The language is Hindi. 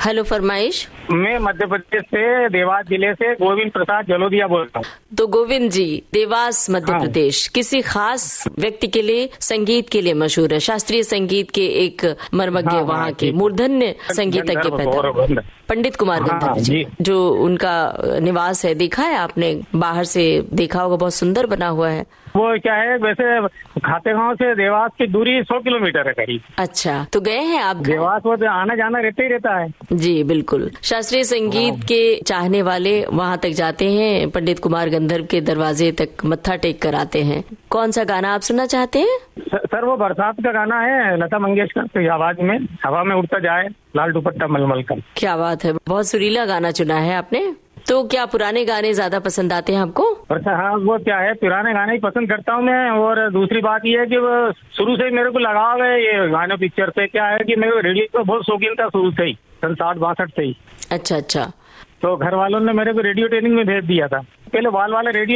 हेलो फरमाइश। मैं मध्य प्रदेश से देवास जिले से गोविंद प्रसाद जलोदिया बोल रहा हूँ। तो गोविंद जी, देवास मध्य प्रदेश किसी खास व्यक्ति के लिए, संगीत के लिए मशहूर है, शास्त्रीय संगीत के एक मर्मज्ञ वहाँ के मूर्धन्य संगीतज्ञ पैदा पंडित कुमार गंधर्व जी, जो उनका निवास है, देखा है आपने? बाहर से देखा होगा, बहुत सुंदर बना हुआ है। वो क्या है, वैसे खातेगांव से देवास की दूरी 100 किलोमीटर है करीब। अच्छा, तो गए हैं आप देवास? वो आना जाना रहता ही रहता है जी। बिल्कुल, शास्त्रीय संगीत के चाहने वाले वहाँ तक जाते हैं, पंडित कुमार गंधर्व के दरवाजे तक मत्था टेक कर आते हैं। कौन सा गाना आप सुनना चाहते हैं? सर वो बरसात का गाना है, लता मंगेशकर की आवाज में, हवा में उड़ता जाए लाल दुपट्टा मलमल का। क्या बात है, बहुत सुरीला गाना चुना है आपने। तो क्या पुराने गाने ज्यादा पसंद आते हैं आपको? हाँ, वो क्या है, पुराने गाने ही पसंद करता हूँ मैं। और दूसरी बात ये है कि वो शुरू से ही मेरे को लगाव है ये गाने पिक्चर से। क्या है कि मेरे रेडियो का बहुत शौकीन था शुरू से ही, सन 60-62 से ही। अच्छा। तो घर वालों ने मेरे को रेडियो ट्रेनिंग में भेज दिया था। पहले बाल वाले रेडियो